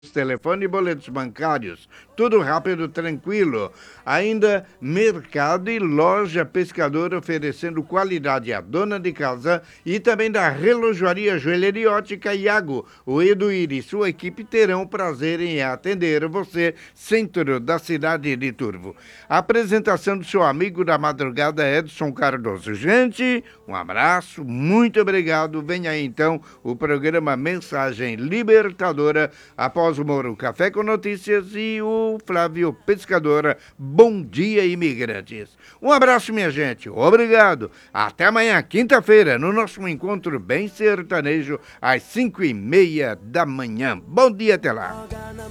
telefone e boletos bancários, tudo rápido, tranquilo. Ainda mercado e loja pescadora oferecendo qualidade à dona de casa e também da relojoaria Joalheria Ótica Iago. O Eduir e sua equipe terão prazer em atender você, centro da cidade de Turvo. A apresentação do seu amigo da madrugada, Edson Cardoso. Gente, um abraço, muito obrigado. Venha aí então o programa Mensagem Libertadora após o Moro Café com Notícias e o Flávio Pescadora. Bom dia, imigrantes. Um abraço, minha gente. Obrigado. Até amanhã, quinta-feira, no nosso encontro bem sertanejo, às 5:30 da manhã. Bom dia, até lá.